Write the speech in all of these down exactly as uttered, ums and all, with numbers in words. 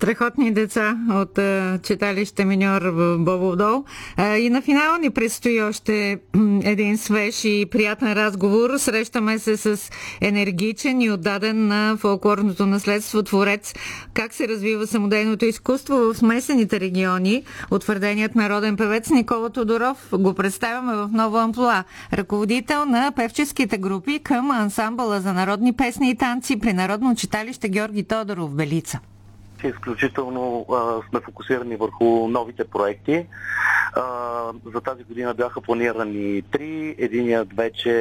Страхотни деца от а, читалище Миньор в Бобов дол. А, и на финала ни предстои още един свеж и приятен разговор. Срещаме се с енергичен и отдаден на фолклорното наследство творец. Как се развива самодейното изкуство в смесените региони? Утвърденият народен певец Никола Тодоров го представяме в нова амплоа. Ръководител на певческите групи към ансамбъла за народни песни и танци при Народно читалище Георги Тодоров в Белица. Изключително а, сме фокусирани върху новите проекти. А, за тази година бяха планирани три. Единият вече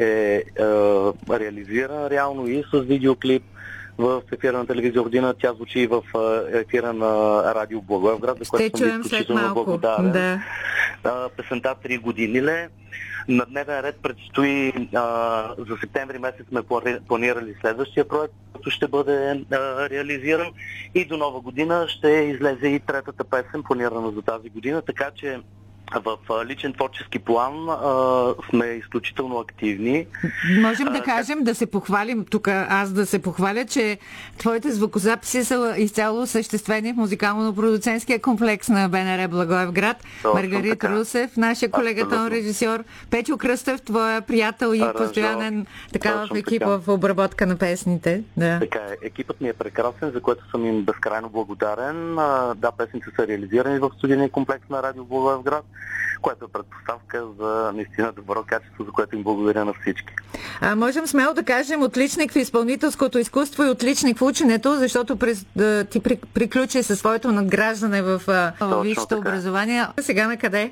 е а, реализиран реално и с видеоклип в ефира на телевизия Родина. Тя звучи и в ефира на радио Благоевград, за което съм изключително благодарен. Да. А, песента "Три години ле". На дневен ред предстои а, за септември месец сме планирали следващия проект, който ще бъде а, реализиран, и до нова година ще излезе и третата песен, планирана за тази година, така че в личен творчески план а, сме изключително активни. Можем да кажем, да се похвалим, тук аз да се похваля, че твоите звукозаписи са изцяло осъществени в музикално-продуцентския комплекс на БНР Благоевград. Маргарит Русев, нашия колега тон режисьор, Петю Кръстев, твоя приятел и Аранжо, постоянен така в екипа така. В обработка на песните. Да. Така е. Екипът ми е прекрасен, за което съм им безкрайно благодарен. А, да, песните са реализирани в студийния комплекс на радио Благоевград, което е предпоставка за наистина добро качество, за което им благодаря на всички. А можем смело да кажем отличник в изпълнителското изкуство и отличник в ученето, защото през, да, ти при, приключи със своето надграждане в, в висшето образование. Сега на къде?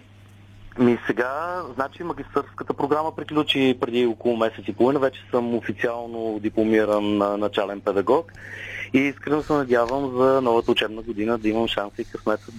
Ми сега, значи магистърската програма приключи преди около месец и половина. Вече съм официално дипломиран начален педагог и искрено се надявам за новата учебна година да имам шанс и късмет